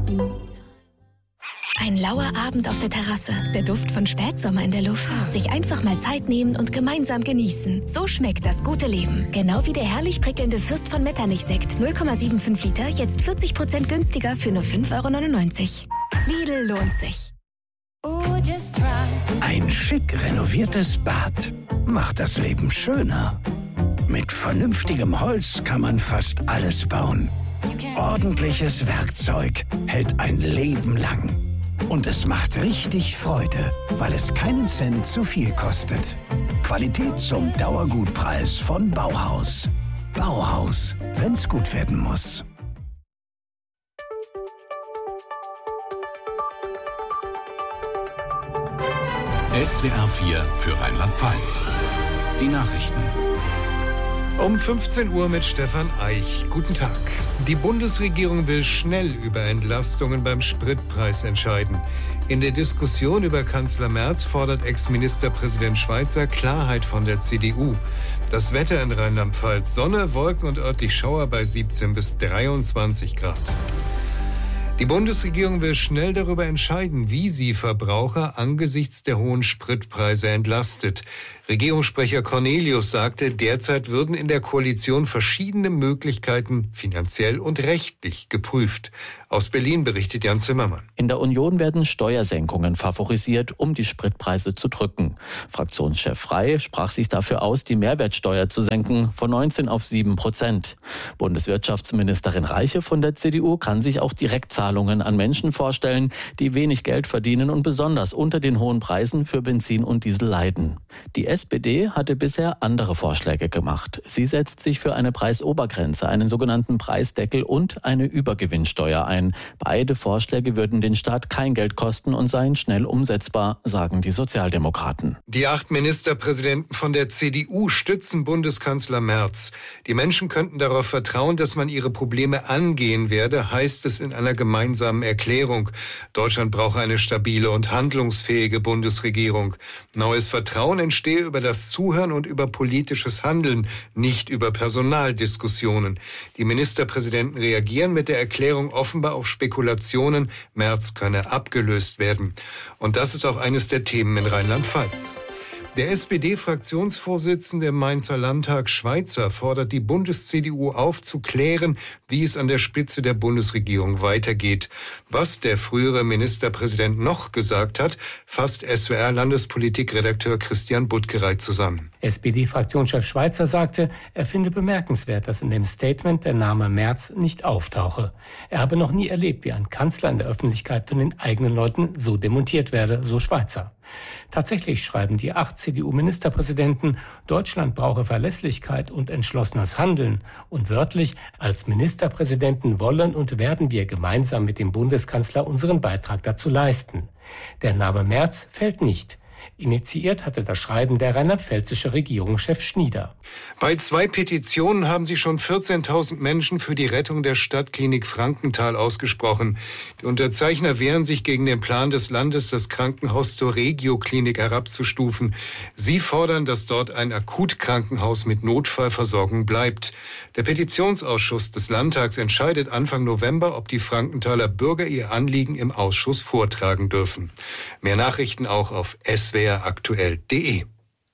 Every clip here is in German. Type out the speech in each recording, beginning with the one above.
Ein lauer Abend auf der Terrasse, der Duft von Spätsommer in der Luft. Sich einfach mal Zeit nehmen und gemeinsam genießen. So schmeckt das gute Leben. Genau wie der herrlich prickelnde Fürst von Metternich-Sekt 0,75 Liter, jetzt 40% günstiger für nur 5,99 €. Lidl lohnt sich. Ein schick renoviertes Bad macht das Leben schöner. Mit vernünftigem Holz kann man fast alles bauen. Ordentliches Werkzeug hält ein Leben lang. Und es macht richtig Freude, weil es keinen Cent zu viel kostet. Qualität zum Dauergutpreis von Bauhaus. Bauhaus, wenn's gut werden muss. SWR 4 für Rheinland-Pfalz. Die Nachrichten. Um 15 Uhr mit Stefan Eich. Guten Tag. Die Bundesregierung will schnell über Entlastungen beim Spritpreis entscheiden. In der Diskussion über Kanzler Merz fordert Ex-Ministerpräsident Schweizer Klarheit von der CDU. Das Wetter in Rheinland-Pfalz: Sonne, Wolken und örtlich Schauer bei 17 bis 23 Grad. Die Bundesregierung will schnell darüber entscheiden, wie sie Verbraucher angesichts der hohen Spritpreise entlastet. Regierungssprecher Cornelius sagte, derzeit würden in der Koalition verschiedene Möglichkeiten finanziell und rechtlich geprüft. Aus Berlin berichtet Jan Zimmermann. In der Union werden Steuersenkungen favorisiert, um die Spritpreise zu drücken. Fraktionschef Frey sprach sich dafür aus, die Mehrwertsteuer zu senken von 19 auf 7%. Bundeswirtschaftsministerin Reiche von der CDU kann sich auch Direktzahlungen an Menschen vorstellen, die wenig Geld verdienen und besonders unter den hohen Preisen für Benzin und Diesel leiden. Die SPD hatte bisher andere Vorschläge gemacht. Sie setzt sich für eine Preisobergrenze, einen sogenannten Preisdeckel und eine Übergewinnsteuer ein. Beide Vorschläge würden den Staat kein Geld kosten und seien schnell umsetzbar, sagen die Sozialdemokraten. Die 8 Ministerpräsidenten von der CDU stützen Bundeskanzler Merz. Die Menschen könnten darauf vertrauen, dass man ihre Probleme angehen werde, heißt es in einer gemeinsamen Erklärung. Deutschland brauche eine stabile und handlungsfähige Bundesregierung. Neues Vertrauen entstehe über das Zuhören und über politisches Handeln, nicht über Personaldiskussionen. Die Ministerpräsidenten reagieren mit der Erklärung offenbar auf Spekulationen, Merz könne abgelöst werden. Und das ist auch eines der Themen in Rheinland-Pfalz. Der SPD-Fraktionsvorsitzende im Mainzer Landtag Schweizer fordert die Bundes-CDU auf, zu klären, wie es an der Spitze der Bundesregierung weitergeht. Was der frühere Ministerpräsident noch gesagt hat, fasst SWR-Landespolitikredakteur Christian Buttgereit zusammen. SPD-Fraktionschef Schweizer sagte, er finde bemerkenswert, dass in dem Statement der Name Merz nicht auftauche. Er habe noch nie erlebt, wie ein Kanzler in der Öffentlichkeit von den eigenen Leuten so demontiert werde, so Schweizer. Tatsächlich schreiben die 8 CDU-Ministerpräsidenten, Deutschland brauche Verlässlichkeit und entschlossenes Handeln. Und wörtlich, als Ministerpräsidenten wollen und werden wir gemeinsam mit dem Bundeskanzler unseren Beitrag dazu leisten. Der Name Merz fällt nicht. Initiiert hatte das Schreiben der rheinland-pfälzische Regierungschef Schnieder. Bei 2 Petitionen haben sich schon 14.000 Menschen für die Rettung der Stadtklinik Frankenthal ausgesprochen. Die Unterzeichner wehren sich gegen den Plan des Landes, das Krankenhaus zur Regio-Klinik herabzustufen. Sie fordern, dass dort ein Akutkrankenhaus mit Notfallversorgung bleibt. Der Petitionsausschuss des Landtags entscheidet Anfang November, ob die Frankenthaler Bürger ihr Anliegen im Ausschuss vortragen dürfen. Mehr Nachrichten auch auf swraktuell.de.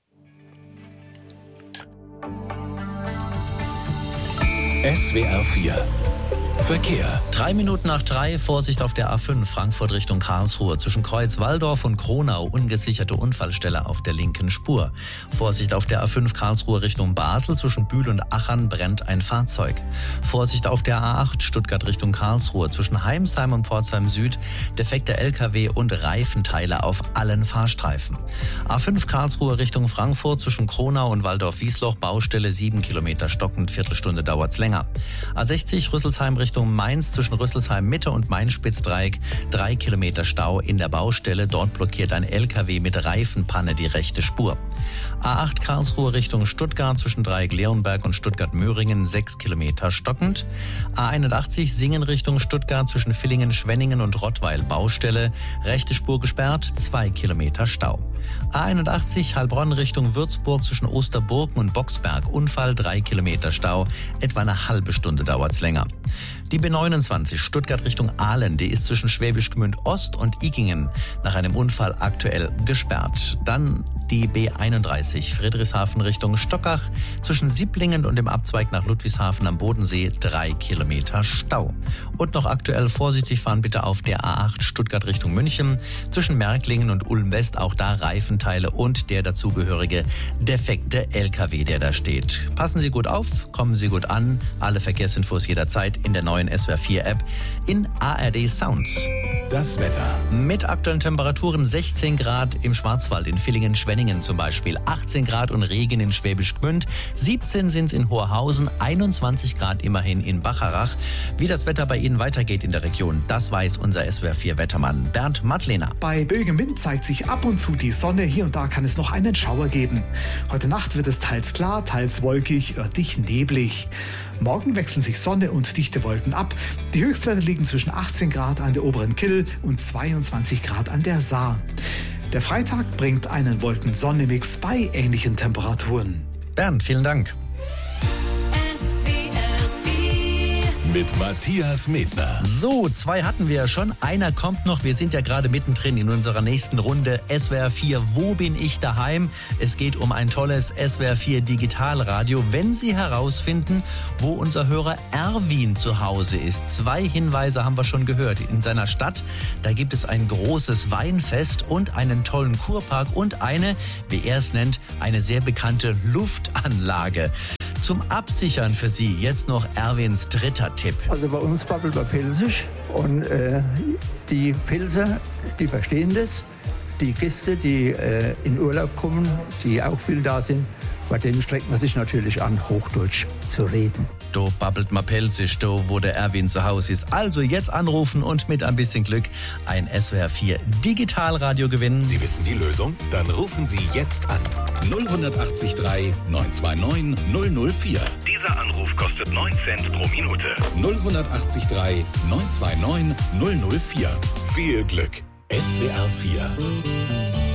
SWR 4 Verkehr. 3 Minuten nach 3, Vorsicht auf der A5 Frankfurt Richtung Karlsruhe. Zwischen Kreuz-Walldorf und Kronau ungesicherte Unfallstelle auf der linken Spur. Vorsicht auf der A5 Karlsruhe Richtung Basel. Zwischen Bühl und Achern brennt ein Fahrzeug. Vorsicht auf der A8 Stuttgart Richtung Karlsruhe. Zwischen Heimsheim und Pforzheim Süd defekte LKW und Reifenteile auf allen Fahrstreifen. A5 Karlsruhe Richtung Frankfurt. Zwischen Kronau und Walldorf-Wiesloch Baustelle 7 Kilometer stockend, Viertelstunde dauert's länger. A60 Rüsselsheim Richtung Mainz zwischen Rüsselsheim Mitte und Main-Spitzdreieck 3 Kilometer Stau in der Baustelle. Dort blockiert ein LKW mit Reifenpanne die rechte Spur. A8 Karlsruhe Richtung Stuttgart zwischen Dreieck-Leonberg und Stuttgart-Möhringen 6 Kilometer stockend. A81 Singen Richtung Stuttgart zwischen Villingen-Schwenningen und Rottweil Baustelle. Rechte Spur gesperrt, 2 Kilometer Stau. A81 Heilbronn Richtung Würzburg zwischen Osterburgen und Boxberg Unfall, 3 Kilometer Stau. Etwa eine halbe Stunde dauert's länger. Die B29 Stuttgart Richtung Aalen, die ist zwischen Schwäbisch Gmünd Ost und Igingen nach einem Unfall aktuell gesperrt. Dann die B31 Friedrichshafen Richtung Stockach zwischen Sieblingen und dem Abzweig nach Ludwigshafen am Bodensee 3 Kilometer Stau. Und noch aktuell vorsichtig fahren bitte auf der A8 Stuttgart Richtung München zwischen Märklingen und Ulm West, auch da Reifenteile und der dazugehörige defekte LKW, der da steht. Passen Sie gut auf, kommen Sie gut an. Alle Verkehrsinfos jederzeit in der neuen SWR 4 App in ARD Sounds. Das Wetter. Mit aktuellen Temperaturen 16 Grad im Schwarzwald, in Villingen-Schwenningen zum Beispiel, 18 Grad und Regen in Schwäbisch Gmünd, 17 sind es in Hoherhausen, 21 Grad immerhin in Bacharach. Wie das Wetter bei Ihnen weitergeht in der Region, das weiß unser SWR 4 Wettermann Bernd Mattlehner. Bei böigem Wind zeigt sich ab und zu die Sonne, hier und da kann es noch einen Schauer geben. Heute Nacht wird es teils klar, teils wolkig, örtlich neblig. Morgen wechseln sich Sonne und dichte Wolken ab. Die Höchstwerte liegen zwischen 18 Grad an der oberen Kill und 22 Grad an der Saar. Der Freitag bringt einen Wolken-Sonne-Mix bei ähnlichen Temperaturen. Bernd, vielen Dank. Mit Matthias Medner. So, 2 hatten wir ja schon. Einer kommt noch. Wir sind ja gerade mittendrin in unserer nächsten Runde. SWR 4, wo bin ich daheim? Es geht um ein tolles SWR 4 Digitalradio. Wenn Sie herausfinden, wo unser Hörer Erwin zu Hause ist. 2 Hinweise haben wir schon gehört. In seiner Stadt, da gibt es ein großes Weinfest und einen tollen Kurpark und eine, wie er es nennt, eine sehr bekannte Luftanlage. Zum Absichern für Sie jetzt noch Erwins dritter Tipp. Also bei uns babbelt man Pfälzisch und die Pfälzer, die verstehen das. Die Gäste, die in Urlaub kommen, die auch viel da sind, bei denen streckt man sich natürlich an, Hochdeutsch zu reden. Do babbelt ma Pelzisch, do wo der Erwin zu Hause ist. Also jetzt anrufen und mit ein bisschen Glück ein SWR 4 Digitalradio gewinnen. Sie wissen die Lösung? Dann rufen Sie jetzt an. 0183 929 004. Dieser Anruf kostet 9 Cent pro Minute. 0183 929 004. Viel Glück. SWR 4.